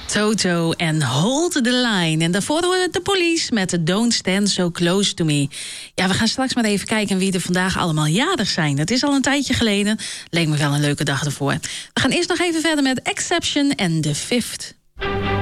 Toto en Hold the Line. En daarvoor horen we de Police met de Don't Stand So Close to Me. Ja, we gaan straks maar even kijken wie er vandaag allemaal jarig zijn. Dat is al een tijdje geleden. Leek me wel een leuke dag ervoor. We gaan eerst nog even verder met Exception en The Fifth.